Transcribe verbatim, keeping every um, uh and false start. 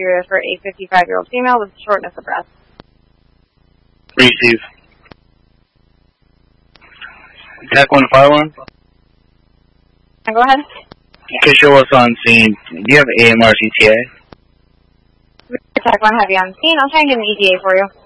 criteria for a fifty-five-year-old female with shortness of breath. Receive. Attack one fire one. Go ahead. Okay, show us on scene. Do you have A M R C T A? Attack one heavy on scene. I'll try and get an E T A for you.